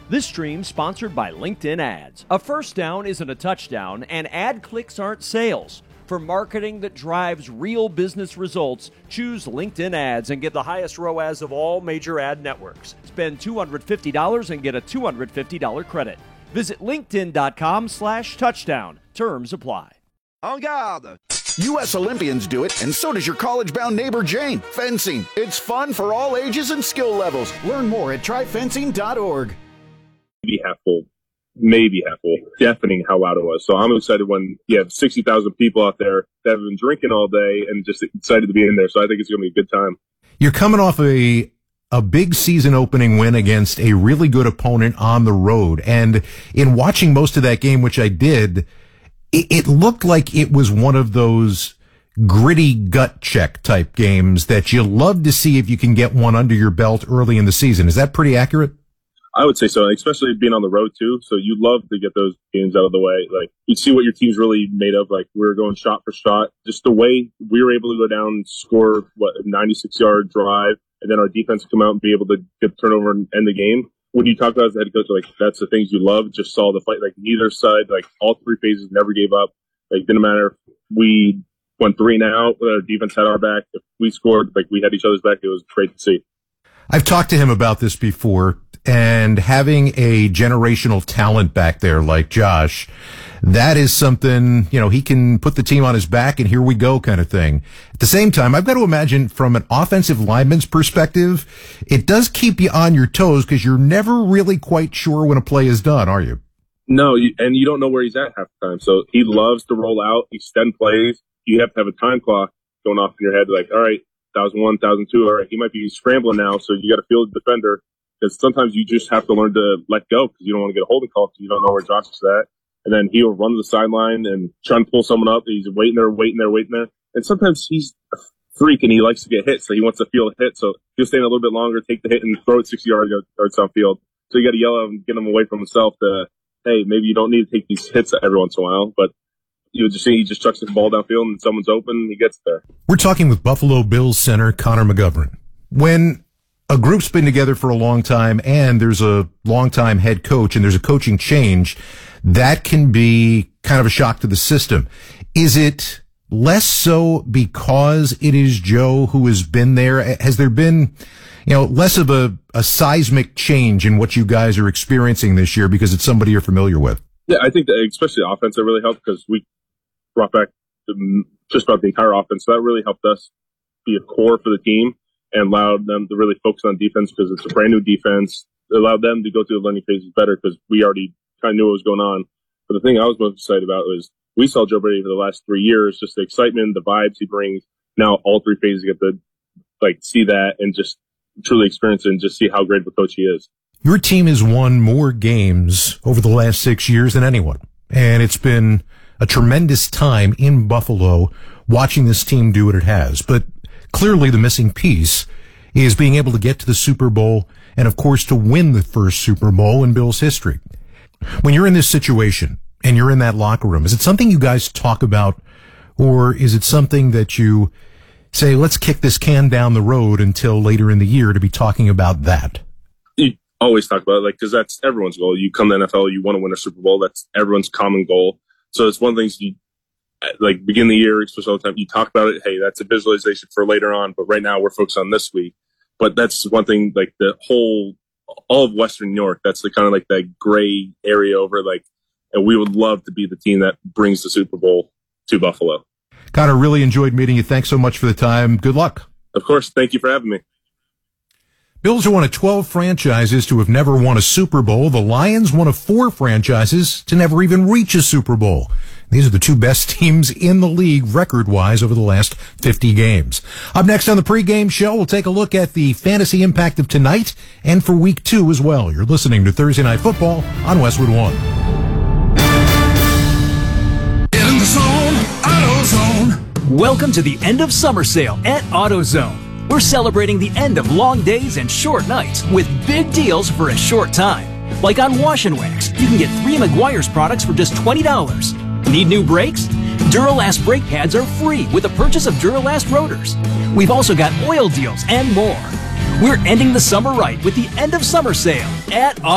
This stream sponsored by LinkedIn Ads. A first down isn't a touchdown, and ad clicks aren't sales. For marketing that drives real business results, choose LinkedIn Ads and get the highest ROAS of all major ad networks. Spend $250 and get a $250 credit. Visit linkedin.com/touchdown. Terms apply. En garde! U.S. Olympians do it, and so does your college-bound neighbor Jane. Fencing. It's fun for all ages and skill levels. Learn more at tryfencing.org. Maybe half full. Deafening how loud it was. So I'm excited when you have 60,000 people out there that have been drinking all day and just excited to be in there. So I think it's going to be a good time. You're coming off a big season opening win against a really good opponent on the road. And in watching most of that game, which I did, it looked like it was one of those gritty gut check type games that you love to see if you can get one under your belt early in the season. Is that pretty accurate? I would say so, especially being on the road too. So you love to get those games out of the way. Like you see what your team's really made of. Like we were going shot for shot. Just the way we were able to go down and score a 96-yard drive, and then our defense come out and be able to get turnover and end the game. When you talk about as the head coach, like that's the things you love. Just saw the fight. Like neither side, like all three phases never gave up. Like didn't matter if we went 3 and out. Our defense had our back. If we scored, like we had each other's back. It was great to see. I've talked to him about this before, and having a generational talent back there like Josh, that is something, he can put the team on his back and here we go kind of thing. At the same time, I've got to imagine from an offensive lineman's perspective, it does keep you on your toes because you're never really quite sure when a play is done, are you? No, and you don't know where he's at half the time. So he loves to roll out, extend plays. You have to have a time clock going off in your head like, all right, 1,001, 1,002, all right, he might be scrambling now, so you got to field the defender. Because sometimes you just have to learn to let go because you don't want to get a holding call because you don't know where Josh is at. And then he'll run to the sideline and try and pull someone up. He's waiting there. And sometimes he's a freak and he likes to get hit, so he wants to feel a hit. So he'll stay in a little bit longer, take the hit, and throw it 60 yards downfield. So you got to yell at him, get him away from himself to, hey, maybe you don't need to take these hits every once in a while. But you would just see he just chucks the ball downfield and someone's open and he gets there. We're talking with Buffalo Bills center Connor McGovern. When a group's been together for a long time and there's a long-time head coach and there's a coaching change, that can be kind of a shock to the system. Is it less so because it is Joe who has been there? Has there been, less of a seismic change in what you guys are experiencing this year because it's somebody you're familiar with? Yeah, I think that especially the offense, that really helped because we brought back just about the entire offense. So that really helped us be a core for the team and allowed them to really focus on defense because it's a brand new defense. It allowed them to go through the learning phases better because we already kind of knew what was going on. But the thing I was most excited about was we saw Joe Brady for the last 3 years, just the excitement, the vibes he brings. Now all three phases get to see that and just truly experience it and just see how great of a coach he is. Your team has won more games over the last 6 years than anyone. And it's been a tremendous time in Buffalo watching this team do what it has. But clearly the missing piece is being able to get to the Super Bowl and, of course, to win the first Super Bowl in Bills history. When you're in this situation and you're in that locker room, is it something you guys talk about, or is it something that you say, let's kick this can down the road until later in the year to be talking about that? You always talk about it, because that's everyone's goal. You come to the NFL, you want to win a Super Bowl. That's everyone's common goal. So it's one of the things you begin the year, especially all the time, you talk about it. Hey, that's a visualization for later on, but right now we're focused on this week. But that's one thing, all of Western New York, that's the kind of that gray area over, and we would love to be the team that brings the Super Bowl to Buffalo. Connor, really enjoyed meeting you. Thanks so much for the time. Good luck. Of course. Thank you for having me. Bills are one of 12 franchises to have never won a Super Bowl. The Lions, one of 4 franchises to never even reach a Super Bowl. These are the 2 best teams in the league record-wise over the last 50 games. Up next on the pregame show, we'll take a look at the fantasy impact of tonight and for week 2 as well. You're listening to Thursday Night Football on Westwood One. In the zone, AutoZone. Welcome to the end of summer sale at AutoZone. We're celebrating the end of long days and short nights with big deals for a short time. Like on Wash and Wax, you can get 3 Meguiar's products for just $20. Need new brakes? Duralast brake pads are free with the purchase of Duralast rotors. We've also got oil deals and more. We're ending the summer right with the end of summer sale at